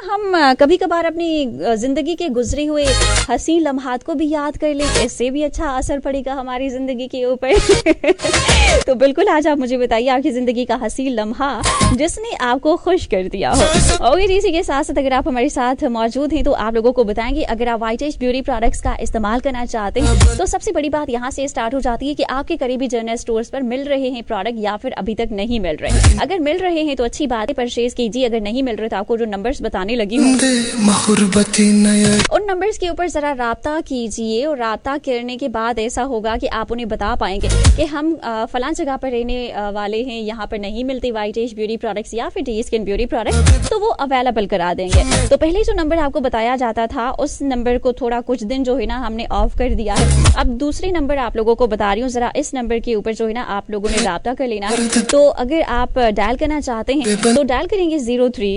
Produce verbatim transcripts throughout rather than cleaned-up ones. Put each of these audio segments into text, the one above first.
हम कभी कभार अपनी जिंदगी के गुजरे हुए हसीन लम्हात को भी याद कर लें, इससे भी अच्छा असर पड़ेगा हमारी जिंदगी के ऊपर। तो बिल्कुल आज आप मुझे बताइए आपकी जिंदगी का हसीन लम्हा जिसने आपको खुश कर दिया हो। और इसी के साथ साथ अगर आप हमारे साथ मौजूद हैं तो आप लोगों को बताएंगे अगर आप वाइटेज ब्यूटी प्रोडक्ट्स का इस्तेमाल करना चाहते हैं तो सबसे बड़ी बात यहाँ से स्टार्ट हो जाती है कि आपके करीबी जनरल स्टोर्स पर मिल रहे हैं प्रोडक्ट या फिर अभी तक नहीं मिल रहे। अगर मिल रहे हैं तो अच्छी बात है, परचेज कीजिए। अगर नहीं मिल रहे तो आपको जो नंबर्स बताने लगी हूँ उन नंबर्स के ऊपर जरा राब्ता कीजिए और राब्ता करने के बाद ऐसा होगा कि आप उन्हें बता पाएंगे कि हम फलां जगह पर रहने वाले हैं, यहाँ पर नहीं मिलती वाइटेज ब्यूटी प्रोडक्ट्स या फिर डी स्किन ब्यूटी प्रोडक्ट, तो वो अवेलेबल करा देंगे। तो पहले जो नंबर आपको बताया जाता था उस नंबर को थोड़ा कुछ दिन जो है ना हमने ऑफ कर दिया है। अब दूसरे नंबर आप लोगों को बता रही हूँ, जरा इस नंबर के ऊपर जो है ना आप लोगों ने राब्ता कर लेना है। तो अगर आप डायल करना चाहते हैं तो डायल करेंगे zero three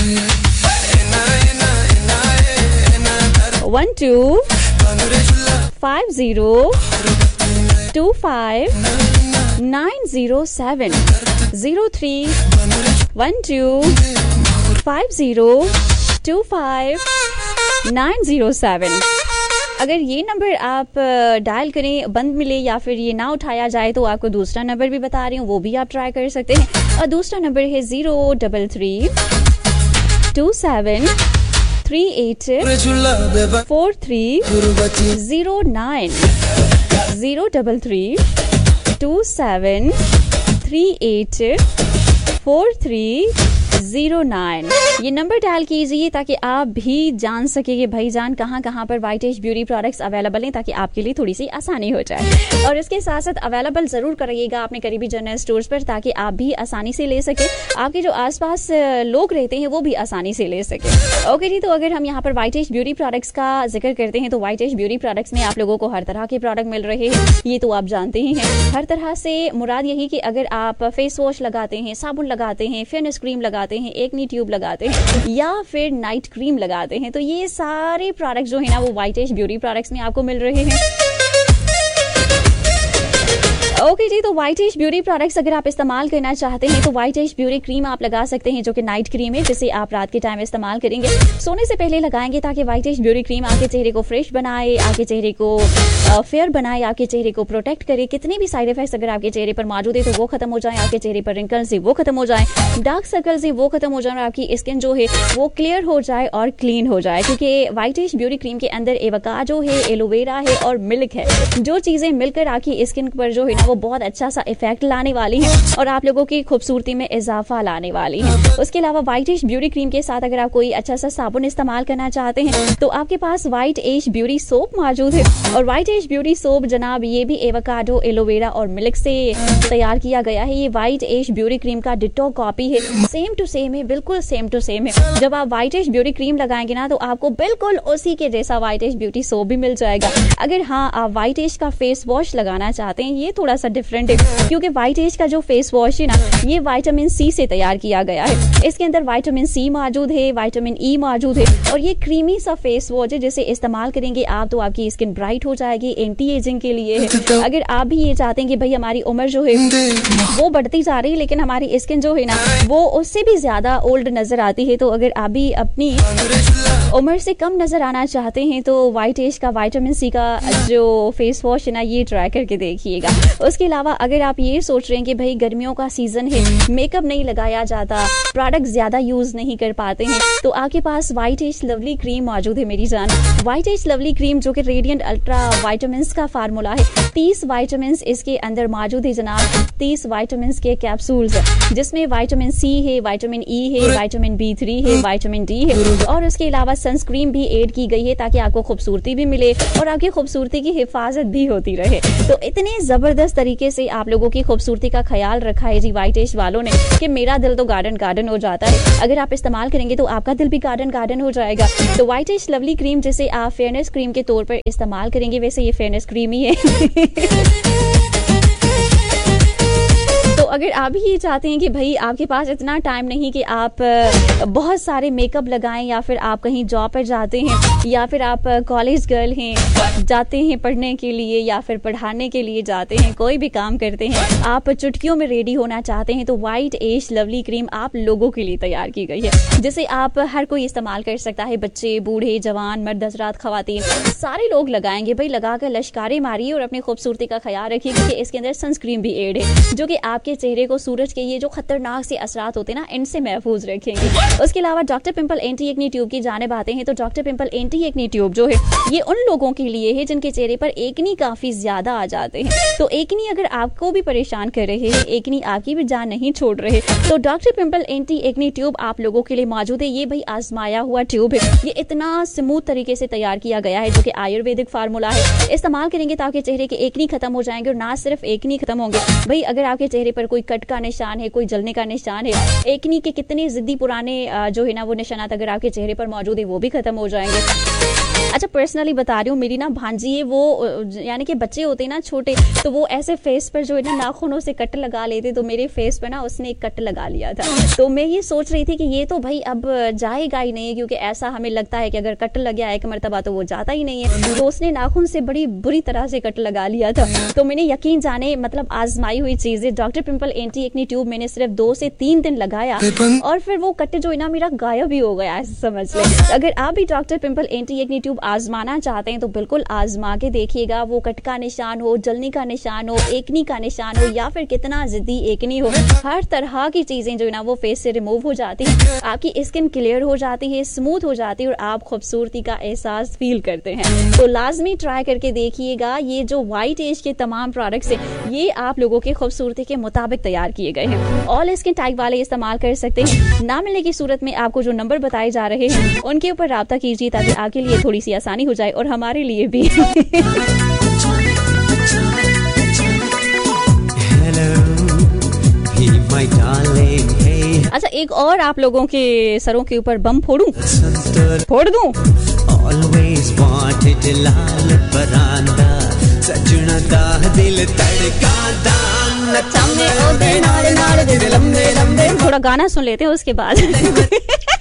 one two five zero to five nine zero seven zero three one two five zero to five nine zero seven. अगर ये नंबर आप डायल करें बंद मिले या फिर ये ना उठाया जाए तो आपको दूसरा नंबर भी बता रही हूँ, वो भी आप ट्राई कर सकते हैं। और दूसरा नंबर है zero double three to seven three eight four three zero nine zero double three to seven three eight four three zero nine. ये नंबर डायल कीजिए ताकि आप भी जान सके कि भाई जान कहाँ कहाँ पर वाइटेज ब्यूटी प्रोडक्ट्स अवेलेबल हैं, ताकि आपके लिए थोड़ी सी आसानी हो जाए। और इसके साथ साथ अवेलेबल जरूर करिएगा अपने करीबी जनरल स्टोर्स पर ताकि आप भी आसानी से ले सके, आपके जो आसपास लोग रहते हैं वो भी आसानी से ले सके। ओके जी, तो अगर हम यहाँ पर वाइटेज ब्यूटी प्रोडक्ट्स का जिक्र करते हैं तो वाइटेज ब्यूटी प्रोडक्ट्स में आप लोगों को हर तरह के प्रोडक्ट मिल रहे हैं, ये तो आप जानते ही हैं। हर तरह से मुराद यही कि अगर आप फेस वॉश लगाते हैं, साबुन लगाते हैं, फेयरनेस क्रीम लगाते हैं, एक्नी ट्यूब लगाते हैं या फिर नाइट क्रीम लगाते हैं, तो ये सारे प्रोडक्ट्स जो है ना वो वाइटेज ब्यूटी प्रोडक्ट्स में आपको मिल रहे हैं। ओके okay जी, तो वाइटेज ब्यूटी प्रोडक्ट्स अगर आप इस्तेमाल करना चाहते हैं तो वाइटेज ब्यूटी क्रीम आप लगा सकते हैं जो कि नाइट क्रीम है, जिसे आप रात के टाइम इस्तेमाल करेंगे, सोने से पहले लगाएंगे ताकि वाइटेज ब्यूटी क्रीम आपके चेहरे को फ्रेश बनाए, आपके चेहरे को फेयर बनाए, आपके चेहरे को प्रोटेक्ट करे। कितने भी साइड इफेक्ट्स अगर आपके चेहरे पर मौजूद है तो वो खत्म हो जाए, आपके चेहरे पर रिंकल्स है वो खत्म हो जाए, डार्क सर्कल्स है वो खत्म हो जाए, और आपकी स्किन जो है वो क्लियर हो जाए और क्लीन हो जाए। क्योंकि वाइटेज ब्यूटी क्रीम के अंदर एवोकाडो है, एलोवेरा है और मिल्क है, जो चीजें मिलकर आपकी स्किन पर जो है ना वो बहुत अच्छा सा इफेक्ट लाने वाली हैं और आप लोगों की खूबसूरती में इजाफा लाने वाली हैं। उसके अलावा वाइटेज ब्यूटी क्रीम के साथ अगर आप कोई अच्छा सा साबुन इस्तेमाल करना चाहते हैं तो आपके पास वाइट एज ब्यूटी सोप मौजूद है। और वाइट एज ब्यूटी सोप जनाब ये भी एवोकाडो, एलोवेरा और मिल्क से तैयार किया गया है। ये वाइट एज ब्यूटी क्रीम का डिटो कॉपी है, सेम टू सेम है, बिल्कुल सेम टू सेम है। जब आप वाइट एज ब्यूटी क्रीम लगाएंगे ना तो आपको बिल्कुल उसी के जैसा वाइट एज ब्यूटी सोप भी मिल जाएगा। अगर हाँ आप वाइट एज का फेस वॉश लगाना चाहते हैं, ये थोड़ा सा डिफरेंट है क्योंकि वाइट एज का जो फेस वॉश है ना ये विटामिन सी से तैयार किया गया है। इसके अंदर विटामिन सी मौजूद है, विटामिन ई मौजूद है और ये क्रीमी सा फेस वॉश है जिसे इस्तेमाल करेंगे आप तो आपकी स्किन ब्राइट हो जाएगी, एंटी एजिंग के लिए है। अगर आप भी ये चाहते हैं कि भाई हमारी उम्र जो है वो बढ़ती जा रही है लेकिन हमारी स्किन जो है ना वो उससे भी ज्यादा ओल्ड नजर आती है, तो अगर आप भी अपनी उम्र से कम नजर आना चाहते हैं तो वाइट एज का विटामिन सी का जो फेस वॉश है ना ये ट्राई करके देखिएगा। उसके अलावा अगर आप ये सोच रहे हैं कि भाई गर्मियों का सीजन है, मेकअप नहीं लगाया जाता, प्रोडक्ट ज्यादा यूज नहीं कर पाते हैं, तो आपके पास वाइट एज लवली क्रीम मौजूद है मेरी जान। वाइट एज लवली क्रीम जो कि रेडिएंट अल्ट्रा विटामिन का फार्मूला है, तीस विटामिन इसके अंदर मौजूद है जनाब, तीस विटामिन के कैप्सूल्स जिसमें विटामिन सी है, विटामिन ई है, विटामिन बी थ्री है, विटामिन डी है और उसके अलावा सनस्क्रीन भी ऐड की गई है ताकि आपको खूबसूरती भी मिले और आपकी खूबसूरती की हिफाजत भी होती रहे। तो इतने जबरदस्त तरीके से आप लोगों की खूबसूरती का ख्याल रखा है जी वाइट एज वालों ने कि मेरा दिल तो गार्डन गार्डन हो जाता है। अगर आप इस्तेमाल करेंगे तो आपका दिल भी गार्डन गार्डन हो जाएगा। तो वाइट एज लवली क्रीम जिसे आप फेयरनेस क्रीम के तौर पर इस्तेमाल करेंगे, वैसे ये फेयरनेस क्रीम ही है तो अगर आप भी ये चाहते हैं कि भाई आपके पास इतना टाइम नहीं कि आप बहुत सारे मेकअप लगाएं, या फिर आप कहीं जॉब पर जाते हैं, या फिर आप कॉलेज गर्ल हैं, जाते हैं पढ़ने के लिए या फिर पढ़ाने के लिए जाते हैं, कोई भी काम करते हैं, आप चुटकियों में रेडी होना चाहते हैं, तो व्हाइट एज लवली क्रीम आप लोगों के लिए तैयार की गई है, जिसे आप हर कोई इस्तेमाल कर सकता है। बच्चे, बूढ़े, जवान, मर्द हजरात, खवातीन, सारे लोग लगाएंगे। भाई लगाकर लश्कारे मारिए और अपनी खूबसूरती का ख्याल रखिए, क्योंकि इसके अंदर सनस्क्रीन भी एड है, जो कि आपके चेहरे को सूरज के ये जो खतरनाक से असरात होते हैं ना, इनसे महफूज रखेंगे। उसके अलावा doctor pimple anti acne tube की जानिब आते हैं, तो doctor pimple anti acne tube जो है ये उन लोगों के लिए है जिनके चेहरे पर एकनी काफी ज्यादा आ जाते हैं। तो एकनी अगर आपको भी परेशान कर रहे हैं, एकनी आपकी भी जान नहीं छोड़ रहे, तो doctor pimple anti acne tube आप लोगों के लिए मौजूद है। ये भाई आजमाया हुआ ट्यूब है, ये इतना स्मूथ तरीके से तैयार किया गया है, जो कि आयुर्वेदिक फार्मूला है। इस्तेमाल करेंगे तो आपके चेहरे के एकनी खत्म हो जाएंगे, और ना सिर्फ एकनी खत्म होंगे भाई, अगर आपके चेहरे पर कोई कट का निशान है, कोई जलने का निशान है, एकनी के कितने जिद्दी पुराने जो है ना वो निशानात अगर आपके चेहरे पर मौजूद है, वो भी खत्म हो जाएंगे। अच्छा, पर्सनली बता रही हूँ, मेरी ना भांजी है, वो यानी कि बच्चे होते हैं ना छोटे, तो वो ऐसे फेस पर जो है ना नाखूनों से कट लगा लेते, तो मेरे फेस पर ना उसने एक कट लगा लिया था। तो मैं ये सोच रही थी कि ये तो भाई अब जाएगा ही नहीं, क्योंकि ऐसा हमें लगता है कि अगर कट लग गया एक मरतबा तो वो जाता ही नहीं है। तो उसने नाखून से बड़ी बुरी तरह से कट लगा लिया था। तो मैंने यकीन जाने मतलब आजमाई हुई चीज है, doctor pimple anti acne tube मैंने सिर्फ दो से तीन दिन लगाया और फिर वो कट जो है ना मेरा गायब ही हो गया, ऐसे समझ ले। अगर आप भी doctor pimple anti acne tube आजमाना चाहते हैं तो बिल्कुल आजमा के देखिएगा। वो कट का निशान हो, जलने का निशान हो, एकनी का निशान हो, या फिर कितना जिद्दी एकनी हो, हर तरह की चीजें जो है ना वो फेस से रिमूव हो जाती है, आपकी स्किन क्लियर हो जाती है, स्मूथ हो जाती है, और आप खूबसूरती का एहसास फील करते हैं। तो लाजमी ट्राई करके देखिएगा। ये जो व्हाइट एज के तमाम प्रोडक्ट्स हैं, ये आप लोगों की खूबसूरती के मुताबिक तैयार किए गए हैं। ऑल स्किन टाइप वाले इस्तेमाल कर सकते हैं। ना मिलने की सूरत में आपको जो नंबर बताए जा रहे हैं उनके ऊपर राब्ता कीजिए, ताकि आपके लिए थोड़ी सी आसानी हो जाए और हमारे लिए भी। अच्छा, एक और आप लोगों के सरों के ऊपर बम फोड़ूं, फोड़ दूं। Always wanted लाल परांदा, सजना दा दिल तड़का दान, सामने ओ दे नाल नाल दे लंबे लंबे। थोड़ा गाना सुन लेते हैं उसके बाद।